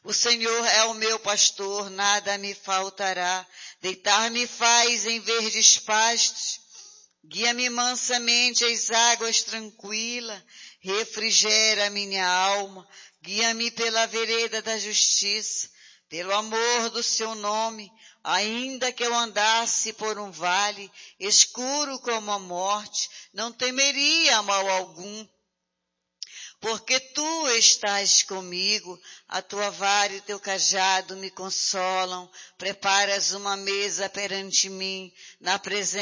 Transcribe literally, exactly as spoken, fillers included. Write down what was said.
O Senhor é o meu pastor, nada me faltará. Deitar-me faz em verdes pastos. Guia-me mansamente às águas tranquilas. Refrigera minha alma. Guia-me pela vereda da justiça. Pelo amor do seu nome, ainda que eu andasse por um vale escuro como a morte, não temeria mal algum. Porque tu estás comigo, a tua vara e o teu cajado me consolam. Preparas uma mesa perante mim, na presença